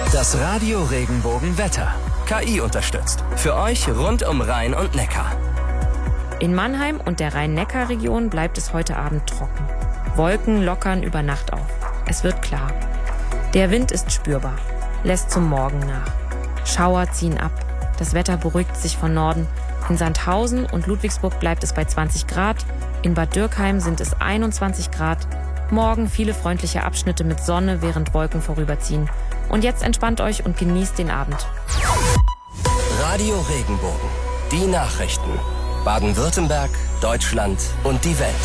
Das Radio Regenbogen Wetter. KI unterstützt. Für euch rund um Rhein und Neckar. In Mannheim und der Rhein-Neckar-Region bleibt es heute Abend trocken. Wolken lockern über Nacht auf. Es wird klar. Der Wind ist spürbar, lässt zum Morgen nach. Schauer ziehen ab. Das Wetter beruhigt sich von Norden. In Sandhausen und Ludwigsburg bleibt es bei 20 Grad. In Bad Dürkheim sind es 21 Grad. Morgen viele freundliche Abschnitte mit Sonne, während Wolken vorüberziehen. Und jetzt entspannt euch und genießt den Abend. Radio Regenbogen. Die Nachrichten. Baden-Württemberg, Deutschland und die Welt.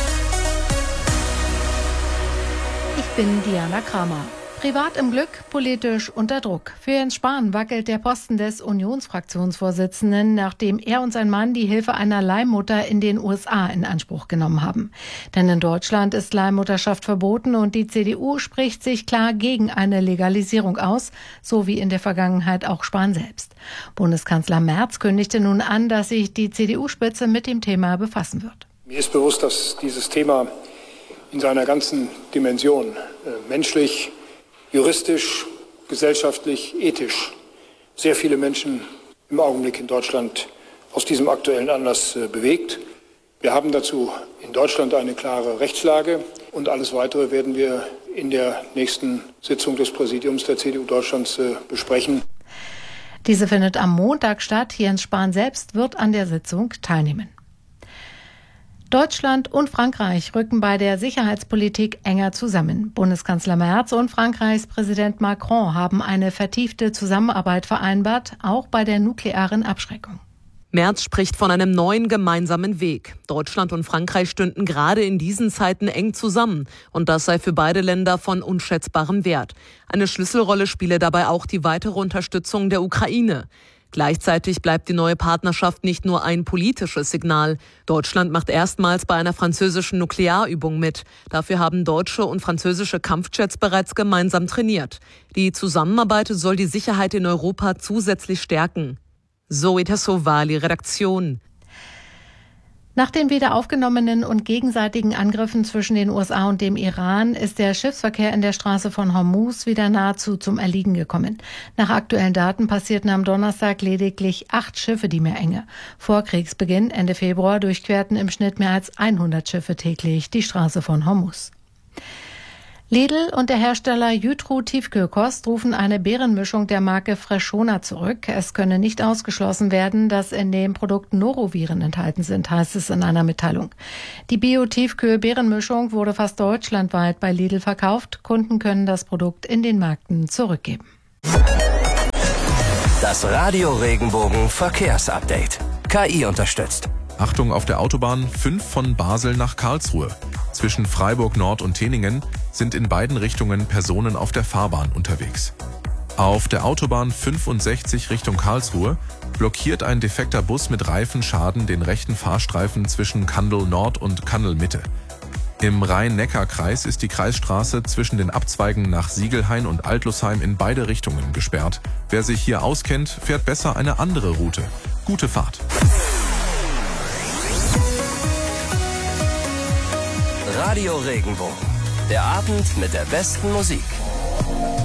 Ich bin Diana Kramer. Privat im Glück, politisch unter Druck. Für Jens Spahn wackelt der Posten des Unionsfraktionsvorsitzenden, nachdem er und sein Mann die Hilfe einer Leihmutter in den USA in Anspruch genommen haben. Denn in Deutschland ist Leihmutterschaft verboten und die CDU spricht sich klar gegen eine Legalisierung aus, so wie in der Vergangenheit auch Spahn selbst. Bundeskanzler Merz kündigte nun an, dass sich die CDU-Spitze mit dem Thema befassen wird. Mir ist bewusst, dass dieses Thema in seiner ganzen Dimension menschlich, juristisch, gesellschaftlich, ethisch sehr viele Menschen im Augenblick in Deutschland aus diesem aktuellen Anlass bewegt. Wir haben dazu in Deutschland eine klare Rechtslage und alles Weitere werden wir in der nächsten Sitzung des Präsidiums der CDU Deutschlands besprechen. Diese findet am Montag statt. Jens Spahn selbst wird an der Sitzung teilnehmen. Deutschland und Frankreich rücken bei der Sicherheitspolitik enger zusammen. Bundeskanzler Merz und Frankreichs Präsident Macron haben eine vertiefte Zusammenarbeit vereinbart, auch bei der nuklearen Abschreckung. Merz spricht von einem neuen gemeinsamen Weg. Deutschland und Frankreich stünden gerade in diesen Zeiten eng zusammen. Und das sei für beide Länder von unschätzbarem Wert. Eine Schlüsselrolle spiele dabei auch die weitere Unterstützung der Ukraine. Gleichzeitig bleibt die neue Partnerschaft nicht nur ein politisches Signal. Deutschland macht erstmals bei einer französischen Nuklearübung mit. Dafür haben deutsche und französische Kampfjets bereits gemeinsam trainiert. Die Zusammenarbeit soll die Sicherheit in Europa zusätzlich stärken. Zoe Tassovali, Redaktion. Nach den wieder aufgenommenen und gegenseitigen Angriffen zwischen den USA und dem Iran ist der Schiffsverkehr in der Straße von Hormuz wieder nahezu zum Erliegen gekommen. Nach aktuellen Daten passierten am Donnerstag lediglich 8 Schiffe die Meerenge. Vor Kriegsbeginn Ende Februar durchquerten im Schnitt mehr als 100 Schiffe täglich die Straße von Hormuz. Lidl und der Hersteller Jytro Tiefkühlkost rufen eine Beerenmischung der Marke Freshona zurück. Es könne nicht ausgeschlossen werden, dass in dem Produkt Noroviren enthalten sind, heißt es in einer Mitteilung. Die Bio-Tiefkühl-Beerenmischung wurde fast deutschlandweit bei Lidl verkauft. Kunden können das Produkt in den Märkten zurückgeben. Das Radio Regenbogen Verkehrsupdate. KI unterstützt. Achtung auf der Autobahn 5 von Basel nach Karlsruhe. Zwischen Freiburg Nord und Teningen sind in beiden Richtungen Personen auf der Fahrbahn unterwegs. Auf der Autobahn 65 Richtung Karlsruhe blockiert ein defekter Bus mit Reifenschaden den rechten Fahrstreifen zwischen Kandel Nord und Kandel Mitte. Im Rhein-Neckar-Kreis ist die Kreisstraße zwischen den Abzweigen nach Siegelhain und Altlosheim in beide Richtungen gesperrt. Wer sich hier auskennt, fährt besser eine andere Route. Gute Fahrt. Radio Regenbogen. Der Abend mit der besten Musik.